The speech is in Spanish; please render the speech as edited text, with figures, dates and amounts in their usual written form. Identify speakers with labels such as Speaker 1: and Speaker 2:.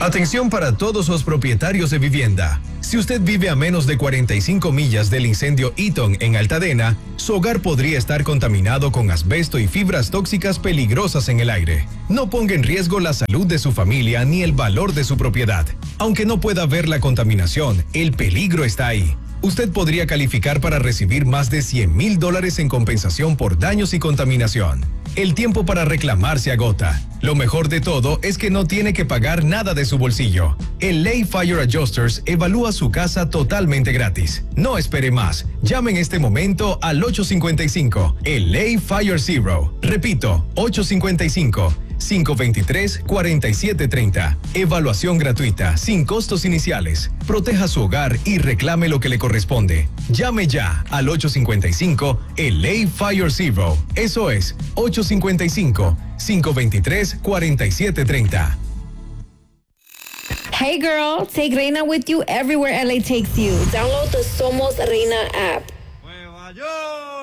Speaker 1: Atención para todos los propietarios de vivienda. Si usted vive a menos de 45 millas del incendio Eaton en Altadena, su hogar podría estar contaminado con asbesto y fibras tóxicas peligrosas en el aire. No ponga en riesgo la salud de su familia ni el valor de su propiedad. Aunque no pueda ver la contaminación, el peligro está ahí. Usted podría calificar para recibir más de $100,000 en compensación por daños y contaminación. El tiempo para reclamar se agota. Lo mejor de todo es que no tiene que pagar nada de su bolsillo. El Ley Fire Adjusters evalúa su casa totalmente gratis. No espere más. Llame en este momento al 855, el Ley Fire Zero. Repito, 855-523-4730. Evaluación gratuita, sin costos iniciales. Proteja su hogar y reclame lo que le corresponde. Llame ya al 855, el Ley Fire Zero. Eso es, 855-523-4730.
Speaker 2: Hey girl, take Reina with you everywhere LA takes you. Download the Somos Reina app.
Speaker 3: Nueva York.